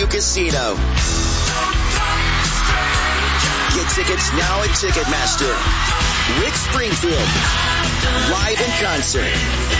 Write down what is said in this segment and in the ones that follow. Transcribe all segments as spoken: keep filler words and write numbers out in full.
View Casino. Get tickets now at Ticketmaster. Rick Springfield, live in concert.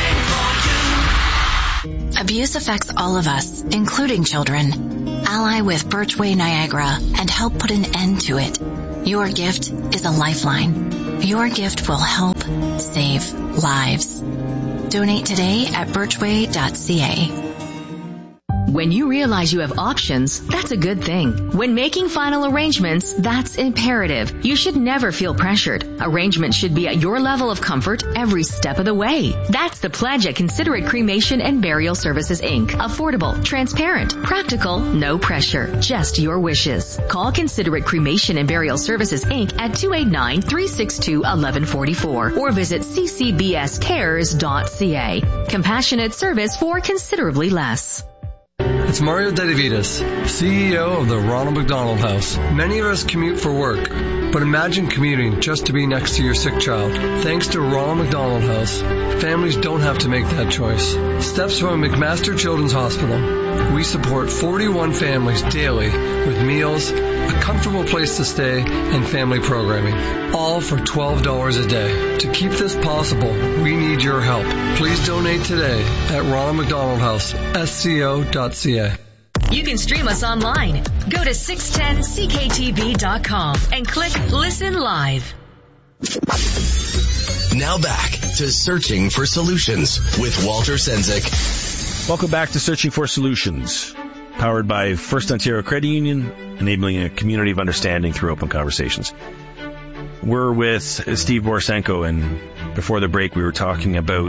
Abuse affects all of us, including children. Ally with Birchway Niagara and help put an end to it. Your gift is a lifeline. Your gift will help save lives. Donate today at birchway dot c a. When you realize you have options, that's a good thing. When making final arrangements, that's imperative. You should never feel pressured. Arrangements should be at your level of comfort every step of the way. That's the pledge at Considerate Cremation and Burial Services, Incorporated. Affordable, transparent, practical, no pressure, just your wishes. Call Considerate Cremation and Burial Services, Incorporated at two eight nine, three six two, one one four four or visit c c b s cares dot c a. Compassionate service for considerably less. It's Mario Dedivitas, C E O of the Ronald McDonald House. Many of us commute for work, but imagine commuting just to be next to your sick child. Thanks to Ronald McDonald House, families don't have to make that choice. Steps from McMaster Children's Hospital. We support forty-one families daily with meals, a comfortable place to stay, and family programming, all for twelve dollars a day. To keep this possible, we need your help. Please donate today at Ronald McDonald House, S C O dot C A. You can stream us online. Go to six ten c k t v dot com and click Listen Live. Now back to Searching for Solutions with Walter Sendzik. Welcome back to Searching for Solutions, powered by First Ontario Credit Union, enabling a community of understanding through open conversations. We're with Steve Borisenko, and before the break we were talking about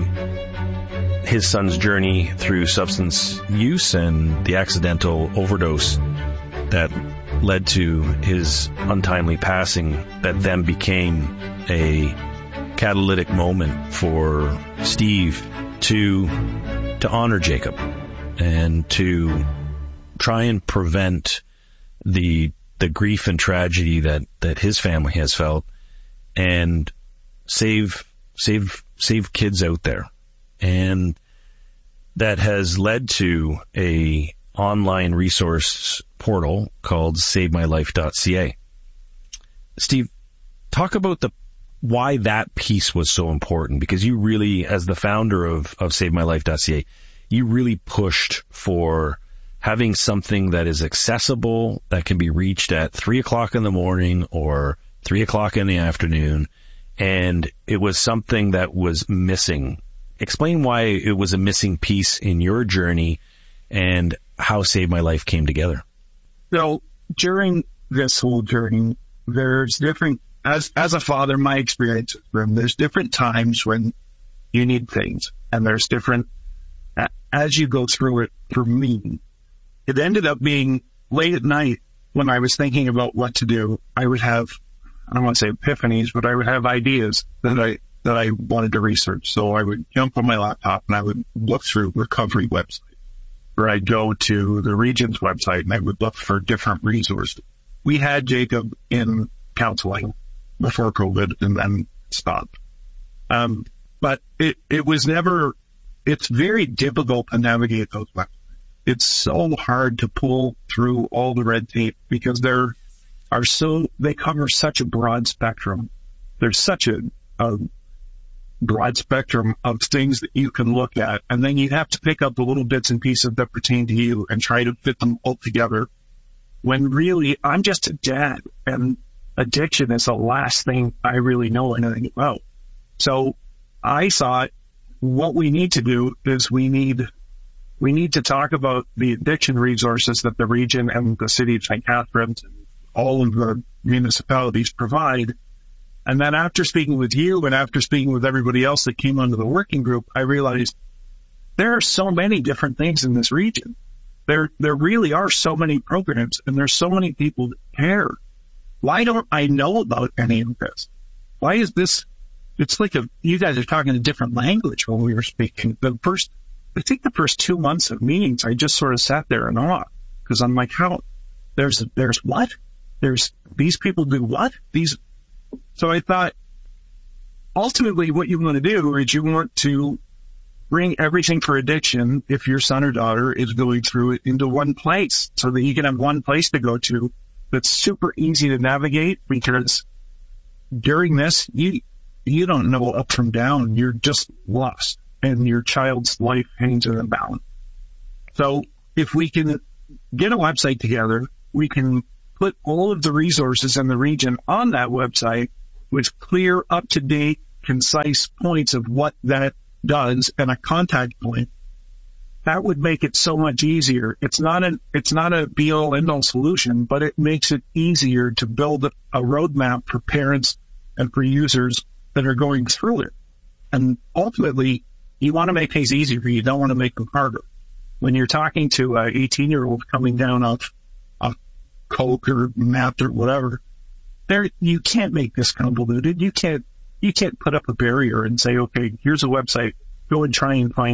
his son's journey through substance use and the accidental overdose that led to his untimely passing, that then became a catalytic moment for Steve to to honor Jacob and to try and prevent the the grief and tragedy that, that his family has felt, and save save save kids out there. And that has led to a online resource portal called save my life dot c a. Steve, talk about the why that piece was so important, because you really, as the founder of, of save my life dot c a, you really pushed for having something that is accessible, that can be reached at three o'clock in the morning or three o'clock in the afternoon, and it was something that was missing. Explain why it was a missing piece in your journey and how Save My Life came together. So during this whole journey, there's different, as as a father, my experience with them, there's different times when you need things, and there's different, as you go through it. For me, it ended up being late at night when I was thinking about what to do. I would have, I don't want to say epiphanies, but I would have ideas that I that I wanted to research. So I would jump on my laptop and I would look through recovery websites, or I'd go to the Region's website and I would look for different resources. We had Jacob in counseling before COVID and then stopped. Um, but it, it was never, it's very difficult to navigate those websites. It's so hard to pull through all the red tape because there are so, they cover such a broad spectrum. There's such a, a broad spectrum of things that you can look at, and then you have to pick up the little bits and pieces that pertain to you and try to fit them all together, when really I'm just a dad and addiction is the last thing I really know anything about. So I thought what we need to do is we need we need to talk about the addiction resources that the region and the city of Saint Catharines and all of the municipalities provide. And then after speaking with you and after speaking with everybody else that came under the working group, I realized there are so many different things in this region. There, there really are so many programs, and there's so many people that care. Why don't I know about any of this? Why is this? It's like a, you guys are talking a different language when we were speaking. The first, I think the first two months of meetings, I just sort of sat there in awe, because I'm like, how, there's, there's what? There's, these people do what? These, So I thought, ultimately what you want to do is you want to bring everything for addiction, if your son or daughter is going through it, into one place so that you can have one place to go to that's super easy to navigate, because during this, you you don't know up from down. You're just lost, and your child's life hangs in the balance. So if we can get a website together, we can put all of the resources in the region on that website with clear, up-to-date, concise points of what that does and a contact point. That would make it so much easier. It's not a, it's not a be-all, end-all solution, but it makes it easier to build a roadmap for parents and for users that are going through it. And ultimately, you want to make things easier. You don't want to make them harder. When you're talking to an eighteen-year-old coming down off, off coke or meth or whatever, there you can't make this convoluted. You can't you can't put up a barrier and say, okay, here's a website, go and try and find